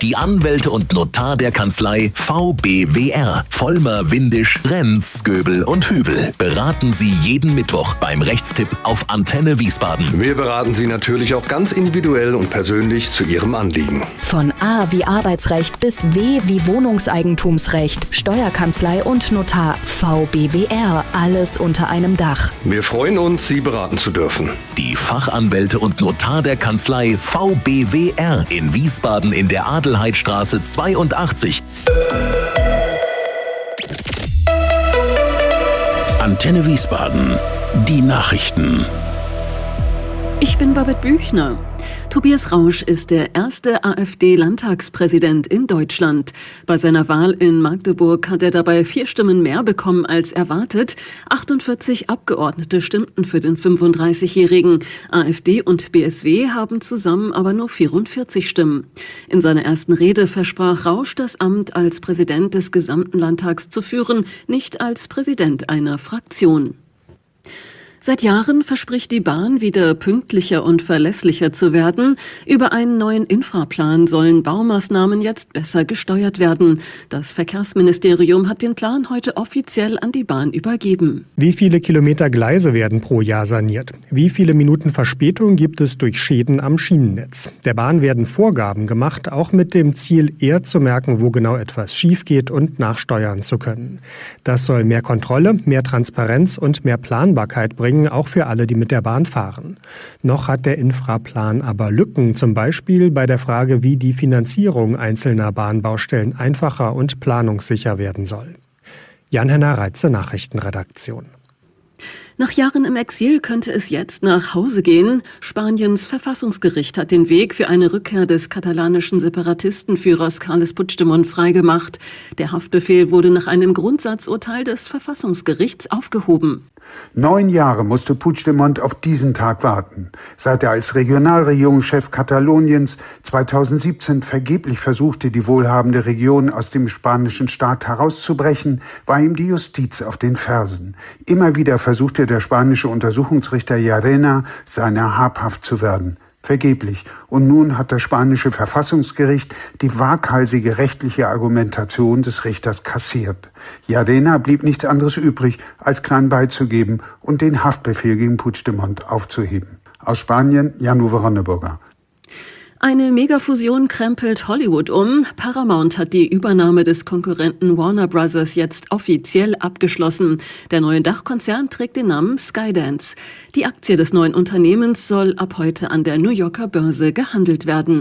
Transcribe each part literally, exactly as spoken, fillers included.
Die Anwälte und Notar der Kanzlei V B W R. Vollmer, Windisch, Renz, Göbel und Hüvel beraten Sie jeden Mittwoch beim Rechtstipp auf Antenne Wiesbaden. Wir beraten Sie natürlich auch ganz individuell und persönlich zu Ihrem Anliegen. Von A wie Arbeitsrecht bis W wie Wohnungseigentumsrecht, Steuerkanzlei und Notar V B W R. Alles unter einem Dach. Wir freuen uns, Sie beraten zu dürfen. Die Fachanwälte und Notar der Kanzlei V B W R in Wiesbaden in der Adelheidstraße zweiundachtzig. Antenne Wiesbaden. Die Nachrichten. Ich bin Babette Büchner. Tobias Rausch ist der erste AfD-Landtagspräsident in Deutschland. Bei seiner Wahl in Magdeburg hat er dabei vier Stimmen mehr bekommen als erwartet. achtundvierzig Abgeordnete stimmten für den fünfunddreißigjährigen. AfD und B S W haben zusammen aber nur vierundvierzig Stimmen. In seiner ersten Rede versprach Rausch, das Amt als Präsident des gesamten Landtags zu führen, nicht als Präsident einer Fraktion. Seit Jahren verspricht die Bahn, wieder pünktlicher und verlässlicher zu werden. Über einen neuen Infraplan sollen Baumaßnahmen jetzt besser gesteuert werden. Das Verkehrsministerium hat den Plan heute offiziell an die Bahn übergeben. Wie viele Kilometer Gleise werden pro Jahr saniert? Wie viele Minuten Verspätung gibt es durch Schäden am Schienennetz? Der Bahn werden Vorgaben gemacht, auch mit dem Ziel, eher zu merken, wo genau etwas schief geht und nachsteuern zu können. Das soll mehr Kontrolle, mehr Transparenz und mehr Planbarkeit bringen, auch für alle, die mit der Bahn fahren. Noch hat der Infraplan aber Lücken, zum Beispiel bei der Frage, wie die Finanzierung einzelner Bahnbaustellen einfacher und planungssicher werden soll. Jan-Henner Reitze, Nachrichtenredaktion. Nach Jahren im Exil könnte es jetzt nach Hause gehen. Spaniens Verfassungsgericht hat den Weg für eine Rückkehr des katalanischen Separatistenführers Carles Puigdemont freigemacht. Der Haftbefehl wurde nach einem Grundsatzurteil des Verfassungsgerichts aufgehoben. Neun Jahre musste Puigdemont auf diesen Tag warten. Seit er als Regionalregierungschef Kataloniens zweitausendsiebzehn vergeblich versuchte, die wohlhabende Region aus dem spanischen Staat herauszubrechen, war ihm die Justiz auf den Fersen. Immer wieder versuchte der spanische Untersuchungsrichter Llarena, seiner habhaft zu werden. Vergeblich. Und nun hat das spanische Verfassungsgericht die waghalsige rechtliche Argumentation des Richters kassiert. Llarena blieb nichts anderes übrig, als klein beizugeben und den Haftbefehl gegen Puigdemont aufzuheben. Aus Spanien, Jan-Uwe Ronneburger. Eine Megafusion krempelt Hollywood um. Paramount hat die Übernahme des Konkurrenten Warner Brothers jetzt offiziell abgeschlossen. Der neue Dachkonzern trägt den Namen Skydance. Die Aktie des neuen Unternehmens soll ab heute an der New Yorker Börse gehandelt werden.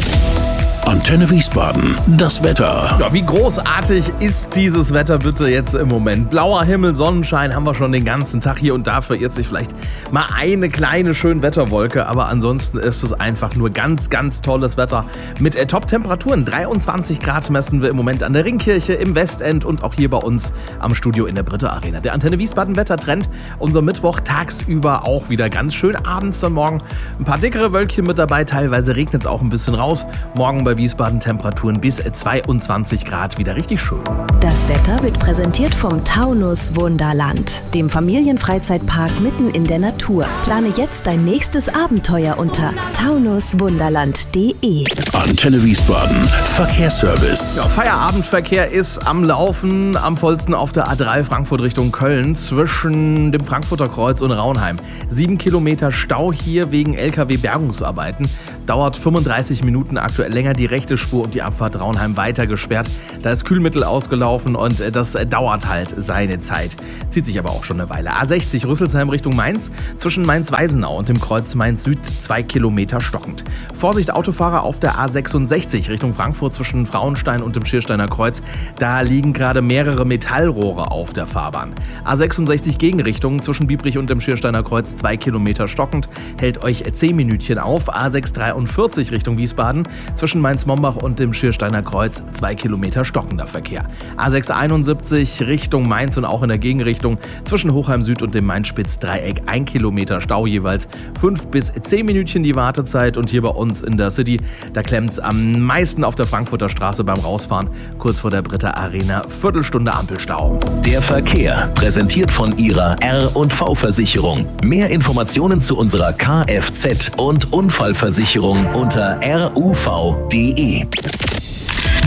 Antenne Wiesbaden, das Wetter. Ja, wie großartig ist dieses Wetter bitte jetzt im Moment? Blauer Himmel, Sonnenschein haben wir schon den ganzen Tag. Hier und da verirrt sich vielleicht mal eine kleine schöne Wetterwolke, aber ansonsten ist es einfach nur ganz, ganz tolles Wetter mit äh, Top-Temperaturen. dreiundzwanzig Grad messen wir im Moment an der Ringkirche, im Westend und auch hier bei uns am Studio in der Britta Arena. Der Antenne Wiesbaden Wettertrend, unser Mittwoch tagsüber auch wieder ganz schön. Abends dann morgen ein paar dickere Wölkchen mit dabei, teilweise regnet es auch ein bisschen raus. Morgen bei Wiesbaden Temperaturen bis zweiundzwanzig Grad, wieder richtig schön. Das Wetter wird präsentiert vom Taunus Wunderland, dem Familienfreizeitpark mitten in der Natur. Plane jetzt dein nächstes Abenteuer unter taunuswunderland punkt de. Antenne Wiesbaden, Verkehrsservice. Ja, Feierabendverkehr ist am Laufen, am vollsten auf der A drei Frankfurt Richtung Köln zwischen dem Frankfurter Kreuz und Raunheim. Sieben Kilometer Stau hier wegen L K W-Bergungsarbeiten. Dauert fünfunddreißig Minuten aktuell länger, die rechte Spur und die Abfahrt Raunheim weiter gesperrt. Da ist Kühlmittel ausgelaufen und das dauert halt seine Zeit. Zieht sich aber auch schon eine Weile. A sechzig Rüsselsheim Richtung Mainz, zwischen Mainz-Weisenau und dem Kreuz Mainz-Süd zwei Kilometer stockend. Vorsicht Autofahrer auf der A sechsundsechzig Richtung Frankfurt zwischen Frauenstein und dem Schiersteiner Kreuz. Da liegen gerade mehrere Metallrohre auf der Fahrbahn. A sechsundsechzig Gegenrichtung zwischen Biebrich und dem Schiersteiner Kreuz zwei Kilometer stockend. Hält euch zehn Minütchen auf. A sechs dreiundvierzig Richtung Wiesbaden zwischen Mainz-Mombach und dem Schiersteiner Kreuz zwei Kilometer stockender Verkehr. A sechs einundsiebzig Richtung Mainz und auch in der Gegenrichtung zwischen Hochheim Süd und dem Mainz-Spitz-Dreieck ein Kilometer Stau, jeweils fünf bis zehn Minütchen die Wartezeit. Und hier bei uns in der City, da klemmt es am meisten auf der Frankfurter Straße beim Rausfahren, kurz vor der Britta Arena, Viertelstunde Ampelstau. Der Verkehr, präsentiert von Ihrer R und V-Versicherung. Mehr Informationen zu unserer Kfz- und Unfallversicherung unter R U V punkt de.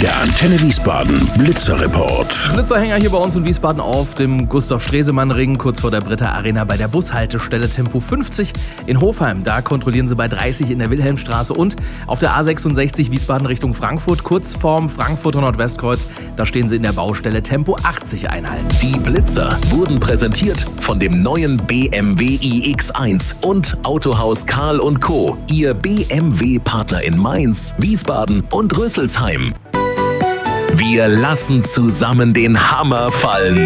Der Antenne Wiesbaden Blitzerreport. Blitzerhänger hier bei uns in Wiesbaden auf dem Gustav-Stresemann-Ring, kurz vor der Britta Arena bei der Bushaltestelle Tempo fünfzig in Hofheim. Da kontrollieren sie bei dreißig in der Wilhelmstraße und auf der A sechsundsechzig Wiesbaden Richtung Frankfurt, kurz vorm Frankfurter Nordwestkreuz. Da stehen sie in der Baustelle Tempo achtzig einhalten. Die Blitzer wurden präsentiert von dem neuen B M W i X eins und Autohaus Karl und Co., Ihr B M W-Partner in Mainz, Wiesbaden und Rüsselsheim. Wir lassen zusammen den Hammer fallen.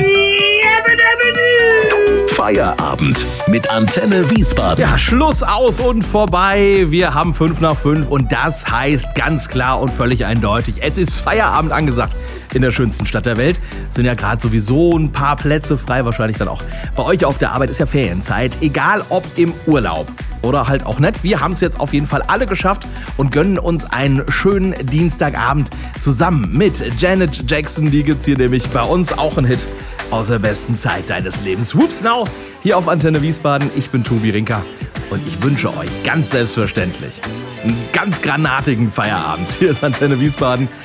Feierabend mit Antenne Wiesbaden. Ja, Schluss, aus und vorbei. Wir haben fünf nach fünf und das heißt ganz klar und völlig eindeutig, es ist Feierabend angesagt in der schönsten Stadt der Welt. Es sind ja gerade sowieso ein paar Plätze frei, wahrscheinlich dann auch bei euch auf der Arbeit, ist ja Ferienzeit. Egal ob im Urlaub oder halt auch nicht. Wir haben es jetzt auf jeden Fall alle geschafft und gönnen uns einen schönen Dienstagabend zusammen mit Janet Jackson. Die gibt's hier nämlich bei uns, auch ein Hit aus der besten Zeit deines Lebens. Whoops now, hier auf Antenne Wiesbaden. Ich bin Tobi Rinker und ich wünsche euch ganz selbstverständlich einen ganz granatigen Feierabend. Hier ist Antenne Wiesbaden.